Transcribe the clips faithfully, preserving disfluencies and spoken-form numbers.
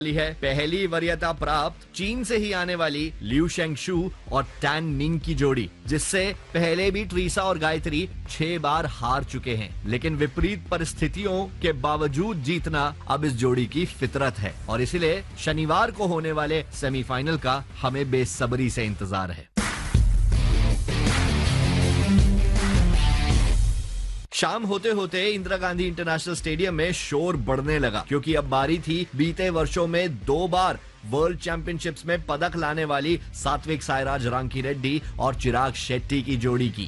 है पहली वरीयता प्राप्त चीन से ही आने वाली लिu शेंगशु और टैन निंग की जोड़ी, जिससे पहले भी ट्रीसा और गायत्री छह बार हार चुके हैं, लेकिन विपरीत परिस्थितियों के बावजूद जीतना अब इस जोड़ी की फितरत है और इसलिए शनिवार को होने वाले सेमीफाइनल का हमें बेसब्री से इंतजार है। शाम होते होते इंदिरा गांधी इंटरनेशनल स्टेडियम में शोर बढ़ने लगा, क्योंकि अब बारी थी बीते वर्षों में दो बार वर्ल्ड चैंपियनशिप्स में पदक लाने वाली सात्विक साईराज रांकीरेड्डी और चिराग शेट्टी की जोड़ी की।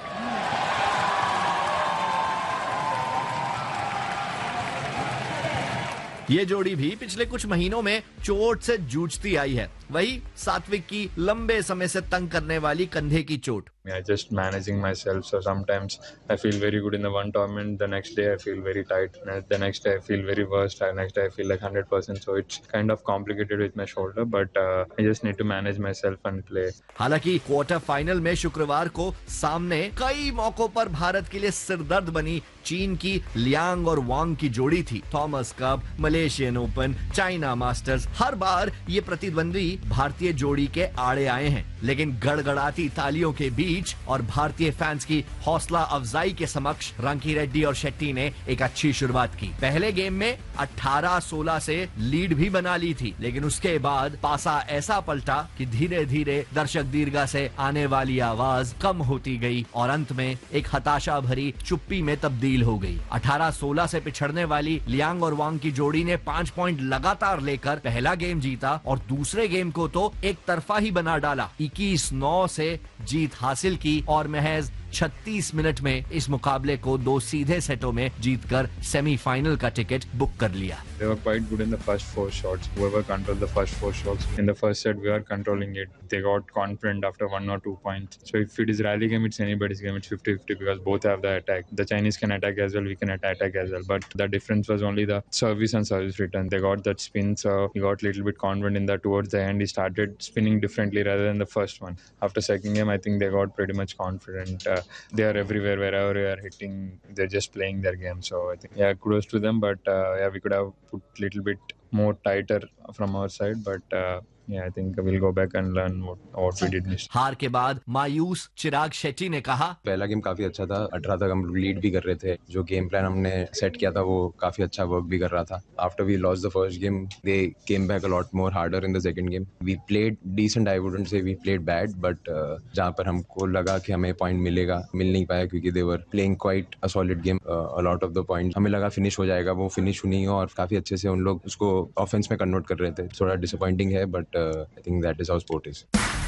ये जोड़ी भी पिछले कुछ महीनों में चोट से जूझती आई है, वही सात्विक की लंबे समय से तंग करने वाली कंधे की चोट। I just managing myself, so sometimes I feel very good in the one tournament, the next day I feel very tight, the next day I feel very worst, the next day I feel like one hundred percent, so it's kind of complicated with my shoulder, but uh, I just need to manage myself and play. हालांकि quarter final में शुक्रवार को सामने कई मौकों पर भारत के लिए सिरदर्द बनी चीन की लियांग और वांग की जोड़ी थी। Thomas cup, Malaysian open, China masters, हर बार ये प्रतिद्वंदी भारतीय जोड़ी के आड़े आए हैं, लेकिन गड़गड़ाती तालियों के बीच और भारतीय फैंस की हौसला अफजाई के समक्ष रांकीरेड्डी और शेट्टी ने एक अच्छी शुरुआत की। पहले गेम में अठारह सोलह से लीड भी बना ली थी, लेकिन उसके बाद पासा ऐसा पलटा कि धीरे धीरे दर्शक दीर्घा से आने वाली आवाज कम होती गई और अंत में एक हताशा भरी चुप्पी में तब्दील हो गई। अठारह सोलह से पिछड़ने वाली लियांग और वांग की जोड़ी ने पांच पॉइंट लगातार लेकर पहला गेम जीता और दूसरे गेम को तो एक तरफा ही बना डाला। इक्कीस नौ से जीत हासिल की और महज छत्तीस मिनट में इस मुकाबले को दो सीधे सेटों में जीतकर सेमीफाइनल का टिकट बुक कर लिया। They were quite good in the first four shots. Whoever controlled the first four shots. In the first set, we were controlling it. They got confident after one or two points. So if it is rally game, it's anybody's game. It's fifty fifty because both have the attack. The Chinese can attack as well. We can attack as well. But the difference was only the service and service return. They got that spin, so he got a little bit confident in that. Towards the end, he started spinning differently rather than the first one. After second game, I think they got pretty much confident. Uh, they are everywhere, wherever they are hitting. They're just playing their game. So I think, yeah, kudos to them. But uh, yeah, we could have put a little bit more tighter from our side. But uh, yeah, I think we'll go back and learn what, what we did miss. हार के बाद मायूस चिराग शेट्टी ने कहा, पहला game काफी अच्छा था, अठारह तक हम लीड भी कर रहे थे, जो गेम प्लान हमने सेट किया था वो काफी अच्छा वर्क भी कर रहा था। After we lost the first game, they came back a lot more harder in the second game. We played decent, I wouldn't say we played bad, but जहां पर हमको लगा कि हमें पॉइंट मिलेगा, मिल नहीं पाया क्योंकि दे were playing quite a solid game. A lot of the point हमें लगा फिनिश हो जाएगा, वो फिनिश नहीं हुआ और काफी अच्छे से उन लोग उसको ऑफेंस में कन्वर्ट कर रहे थे। थोड़ा डिसअपॉइंटिंग है, but I think that is how sport is.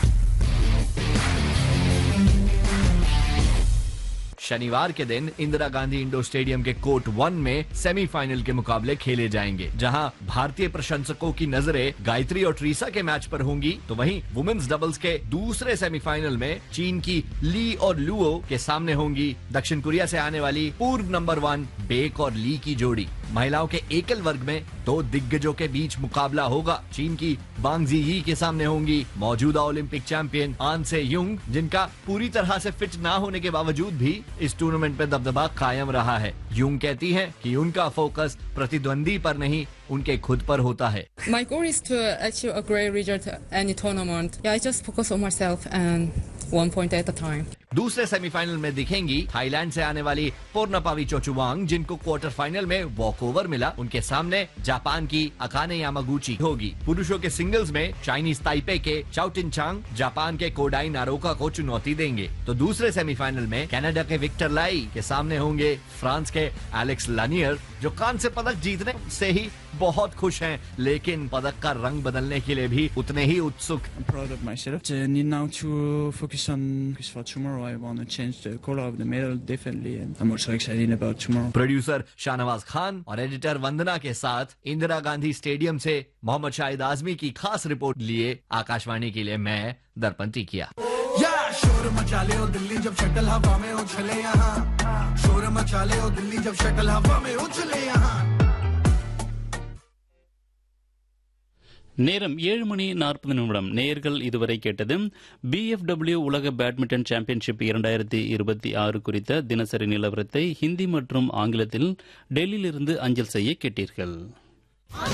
शनिवार के दिन इंदिरा गांधी इंडोर स्टेडियम के कोर्ट वन में सेमीफाइनल के मुकाबले खेले जाएंगे, जहां भारतीय प्रशंसकों की नजरें गायत्री और ट्रीसा के मैच पर होंगी, तो वहीं वुमेन्स डबल्स के दूसरे सेमीफाइनल में चीन की ली और लुओ के सामने होंगी दक्षिण कोरिया से आने वाली पूर्व नंबर वन बेक और ली की जोड़ी। महिलाओं के एकल वर्ग में दो दिग्गजों के बीच मुकाबला होगा। चीन की बांग जी के सामने होंगी मौजूदा ओलंपिक चैंपियन आन से युंग, जिनका पूरी तरह से फिट ना होने के बावजूद भी इस टूर्नामेंट पे दबदबा कायम रहा है। युंग कहती हैं कि उनका फोकस प्रतिद्वंदी पर नहीं, उनके खुद पर होता है। My goal is to achieve a great result at any tournament. Yeah, I just focus on myself and one point at a time. दूसरे सेमीफाइनल में दिखेंगी थाईलैंड से आने वाली पोर्नपावी चोचुवांग, जिनको क्वार्टर फाइनल में वॉकओवर मिला। उनके सामने जापान की अकाने यामागुची होगी। पुरुषों के सिंगल्स में चाइनीज ताइपे के चाउटिन चांग जापान के कोडाई नारोका को चुनौती देंगे, तो दूसरे सेमीफाइनल में कनाडा के विक्टर लाई के सामने होंगे फ्रांस के एलेक्स लानियर, जो कांस्य पदक जीतने से ही बहुत खुश हैं, लेकिन पदक का रंग बदलने के लिए भी उतने ही उत्सुक। I'm proud of myself. I need now to focus on focus for tomorrow. I want to change the color of the medal definitely, and I'm also excited about tomorrow. Producer Shahnawaz Khan और एडिटर वंदना के साथ Indira Gandhi stadium से मोहम्मद शाहिद आजमी की खास report लिए आकाशवाणी के लिए मैं दर्पण टिकिया। शोर मचा ले ओ दिल्ली जब शटल हवा में उछले यहाँ, शोर मचा ले ओ दिल्ली जब शटल हवा में उछले यहाँ। நேரம் ஏழு மணி நாற்பது நிமிடம். நேயர்கள் இதுவரை கேட்டது பிஎஃப்டபிள்யூ உலக பேட்மிண்டன் சாம்பியன்ஷிப் இரண்டாயிரத்தி இருபத்தி ஆறு குறித்த தினசரி நிலவரத்தை ஹிந்தி மற்றும் ஆங்கிலத்தில் டெல்லியிலிருந்து அஞ்சல் செய்ய கேட்டீர்கள்.